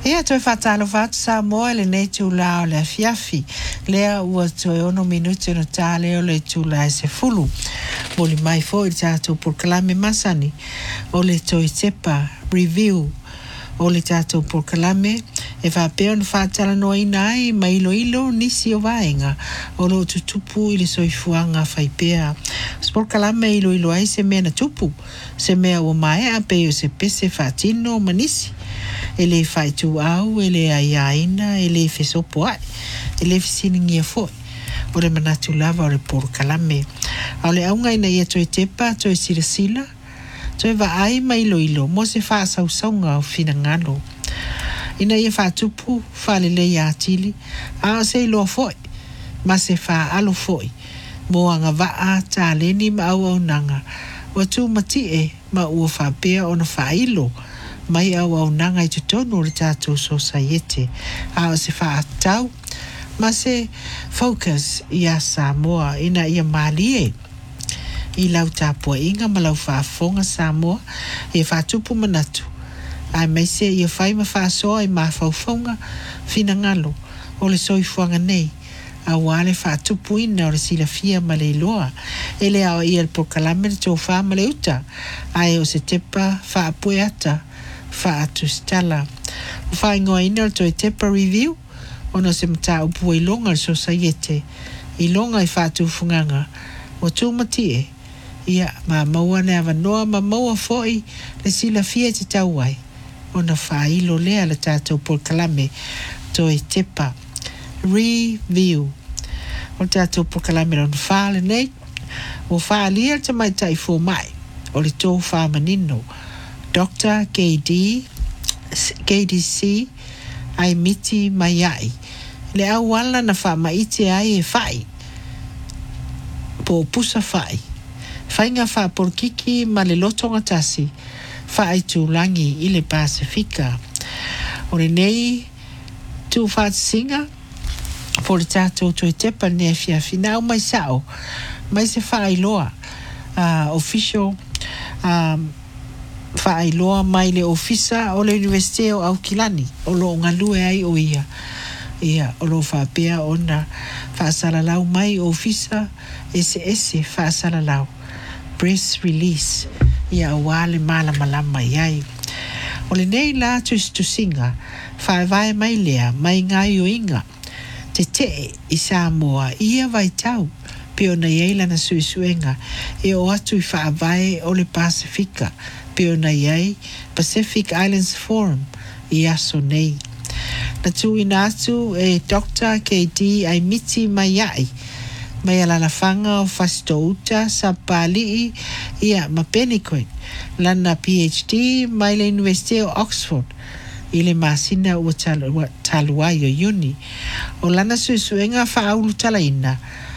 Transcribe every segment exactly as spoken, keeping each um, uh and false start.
Ia toi fatalo fat sa moa le nei tu lao le fiafi. Lea ua toi ono minuti no tale o le tu la se fulu. Moli mai fo i tato por kalame masani. O le toi tepa review. O le tato por kalame. E fa peo no fatala no inai ma ilo ilo nisi o vaenga. O lo tutupu ili soifuanga faipea. Spor kalame ilo ilo ai se mea na tupu. Se mea o mai a peo se pese fatino manisi. Ele fai tu au, ele ai aina, ele fe sopo ai, ele fe siningia foi. Ore manatu lava ore por kalame. Aole aunga ina ia toi tepa, toi sila sila, toi va ai mai ilo ilo, mo se faa sau saunga o fina ngalo. Ina ia faa tupu, faa lele ia atili, a se ilo foi, ma se faa alo foi. Mo anga vaa, ta leni ma au au nanga, watu matie, ma ua faa pea ono faa ilo, mai au au nanga i tutonu le tātou society. A se wha tau, ma se focus i a Samoa, ina ia malie. I lau tāpua inga ma lau whaafonga Samoa, i wha tupu manatu. Ai mai se ia whai ma wha soa i ma whaufonga, fina ngalo, o le soifuanga nei. A wale wha tupu ina o le sila fia ma le iloa. Ele au ia le pokalame le tō wha ma le uta. Ai o se tepa wha apue ata. Fa atu stala. O fa ingoa ina to e tepa review. Ono se mta upu i longa so sayete. I longa i fa atu funganga. O tu matie. Ia ma maua ne ava noa ma maua foi. Le sila fia te tauai. Ona fa ilo lea le tatou por kalame. To e tepa review. O tatou por kalame ron fa le nei. O fa lia te mai tai fo mai. O le tō fa manino. Doctor K D, K D C, ai miti mai ai. Le au wala na wha maite ai e whai. Po pusa whai. Whai ngā wha porkiki ma le lotonga tasi. Whai tūlangi i le Pasifika. O le nei, tū whātisinga, po le tātou toi tepa ne fia fina au mai sao. Mai se whai loa. Uh, official, um, Whaai loa mai le ofisa o le Universite o Aukilani. O lo ngalue ai o ia. Ia, o lo whapea ona whaasalalau mai ofisa S S whaasalalau. Press release. Ia o wale mala malama iai. O le nei la tus tusinga. Whaevae mai lea mai ngai o inga. Te te i Samoa ia vai tau. Pio na iaila na suisuenga. E o atu i whaevae o le Pasifika. Pio na iai Pacific Islands Forum i aso nei. Na tu ina atu e Doctor K D ai miti mai ai. Mai ala la fanga o fastouta sa pali ia mapenikoin. Lana P H D mai le Universite o Oxford. I le masina ua taluai o uni. O lana suisuenga whaaulu talaina.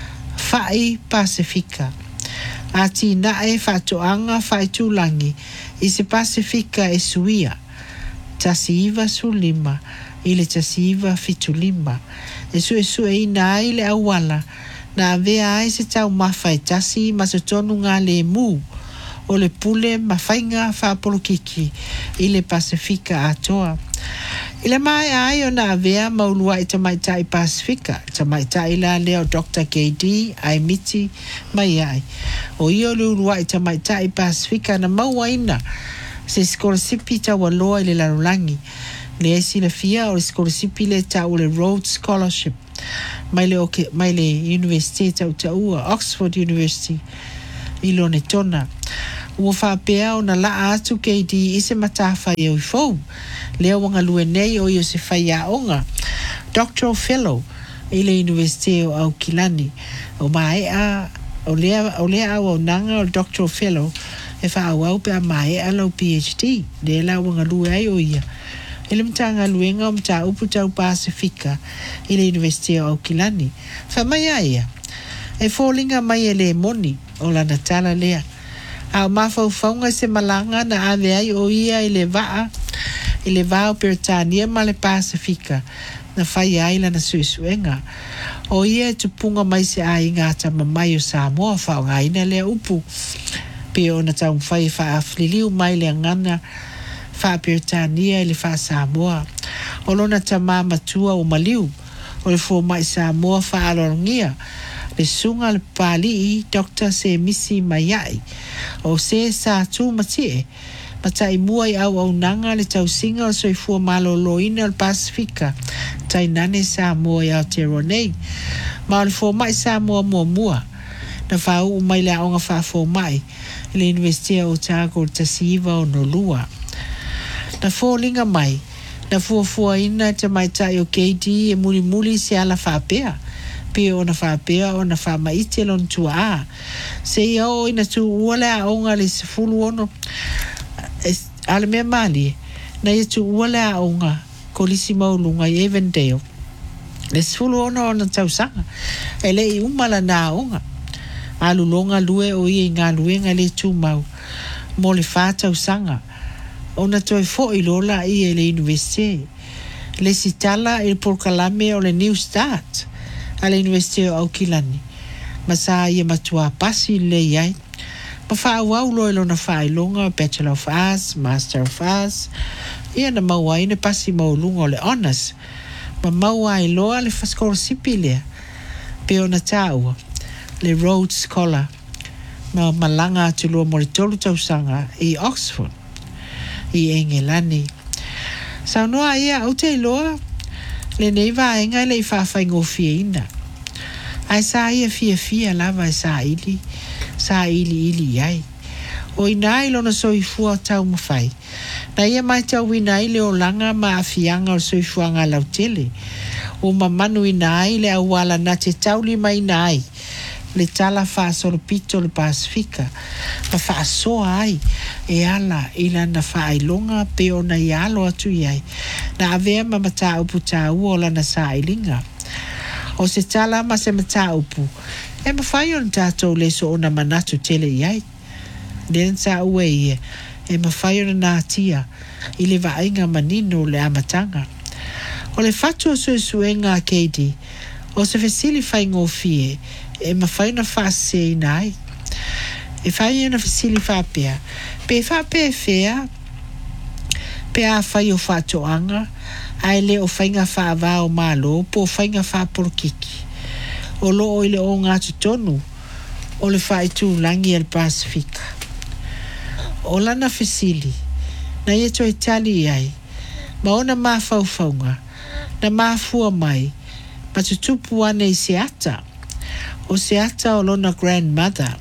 Whai Pasifika. Ati na e whatoanga whai tūlangi. I se Pasifika e suia. Tasiiva su lima. I le tasiiva fitu lima. E su e su e ina ai le awala. Na avea ai se tau mawhai tasi ma se tonu ngā le mū. O le pule mawhainga whapolokiki. I le Pasifika atoa. I le mai ai o na avea maulua i tamaita i Pasifika. Tamaita i la leo Doctor K D ai miti mai ai. O io le ulua i tamaita i Pasifika na maua ina. Se skolasipi tawa loa i le larulangi. Le esi le fia o le skolasipi le tau le Rhodes Scholarship. Mai le, okay, mai le University tau taua, Oxford University. I lo ne tona. Ua whapea o na la atu K D i se matafa e o i fau. Leo wanga lue nei o i o se whai a onga. Doctoral Fellow i le Universite o Aukilani. O mae a, o lea, o lea au au nanga o Doctoral Fellow e wha au au pe a mae a lau P H D. Le la wanga lue ai o ia. Ele mtanga luenga o mta upu tau Pasifika i le Universite o Aukilani. Wha mai a ia. E fōlinga mai e le moni o la natala lea. A mafau faunga se malanga na ave ai o ia i le waa. I le waa o Peritania ma le Pasifika. Na whai ai la na suisuenga. O ia e tupunga mai se ai ngata mamai o Samoa whaunga ina lea upu. Pe o na tau whai wha afliliu mai le ngana wha Peritania i le wha Samoa. O lona tama matua o maliu. O le fo mai Samoa whaalongia. Le sunga le pali i Doctor Se Misi Maiai. O se sa tu matie. Mata i mua i au au nanga le tau singa o soifua malo loina le Pasifika. Tai nane Samoa i Aotearoa. Ma o le fo mai Samoa mua mua. Na whau umai le aonga wha fo mai. Le Universitia o Tago o Tasiva o Nolua. Na fo linga mai. Na fuafua ina te mai tai o K D e muli muli se ala whapea. Pe o na whapea o na whamaite lon tua a. Se ia o ina tu uale a onga le se fulu ono. Ale mea mali. Na ia tu uale a onga. Kolisi maulunga i Avondale. Le se fulu ono o na tausanga. E le i umala na onga. Alu longa lue o ia ngā luenga le tu mau. Mo le whātau sanga. Ona toi fo i lola i e le universite. Le sitala i le porkalame o le New Start. A le universite o Aukilani. Ma sa ia matua pasi le iai. Ma wha awau lo ilo na wha ilonga, Bachelor of Arts, Master of Arts. Ia na maua ine pasi maulunga o le Honours. Ma maua i loa le whaskoro sipi lea. Pe ona tāua. Le Rhodes Scholar. Ma malanga atu loa mo le tolu tausanga i Oxford. I Engelani. Sa noa ia au te loa. Le neiva enga le i whawhai ngofia ina. Ai sa ia fia fia lava e sa ili. Sa ili ili ai. O ina ilo na soifua tau mawhai. Na ia mai tau ina ile o langa ma afianga o soifua ngā lautele. O mamanu ina ile au wala na te tauli mai ina ai. Le tala whaasoro pito le Pasifika. Ma whaasoa ai. E ala ila na whaailonga pe o na ialo atu iai. Na avea ma mata upu tā ua o lana sa ilinga. O se tala ma se mata upu. E ma whai on tātou le so o na manatu tele iai. Nen sa ue ie. E ma whai on na tia. I le vainga manino le amatanga. O le fatu o sue suenga keidi. O se fesili whai ngō fie. E ma whai na whaase i nai. E whai na fesili whapea. Pe whapea whea. Pe a whai o whatoanga. Ai le o whainga whaava o malo. Po whainga whaporokiki. O lo o ile o ngā tutonu. O le whai tū langi al Pasifika. O lana fesili. Na ia toi tali ai. Ma ona mā whauwhaunga. Na mā fua mai. Ma tutupu ane i se ata. O se ata o lona grandmother.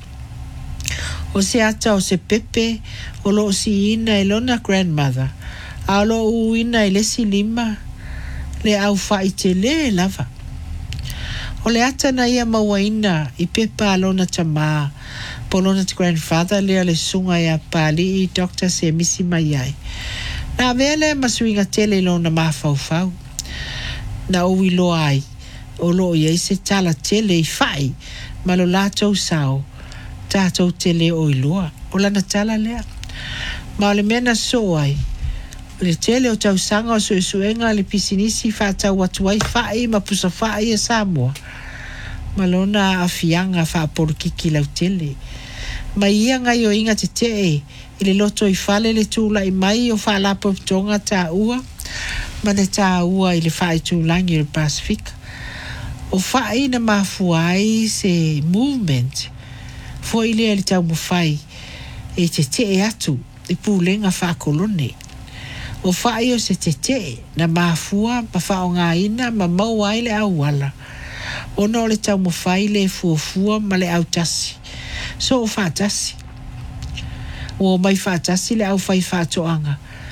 O se ata o se pepe. O lo si ina i lona grandmother. A lo u ina i lesi lima. Le au whai te le lava. O le ata na ia mawaina i pepa lona tamā. Po lona te grandfather lea le sunga ia pali i Doctor Se Misi Maiai. Na vele masuinga tele lona mawhauwhau. Na uwi lo ai. O lo ia se tala tele i whai. Ma lo lātou sao. Tātou tele o iloa. O lana tala lea. Ma o le mena so ai. Le tele o tau sanga o sue suenga le pisinisi whātau watuai whai ma pusa whai a Samoa. Ma lona a fianga whaaporokiki lau tele. Ma ia ngai o inga te te e. I le loto i whale le tūla i mai o whaalapo tonga tā ua. Ma ne tā ua i le whai tūlangi o Pasifika. O whai na mafuai se movement. Fua i lea le tau mawhai. E te te e atu. I pūlenga whakolone. O whai o se te te. Na mafua ma whao ngā ina ma maua i le awala. O no le tau mawhai le fuafua ma le au tasi. So o wha tasi. O mai wha tasi le au whai wha toanga.